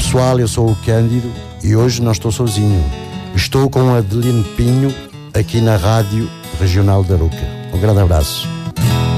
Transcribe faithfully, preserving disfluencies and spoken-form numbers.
pessoal, eu sou o Cândido e hoje não estou sozinho. Estou com a Adelino Pinho aqui na Rádio Regional da Arouca. Um grande abraço.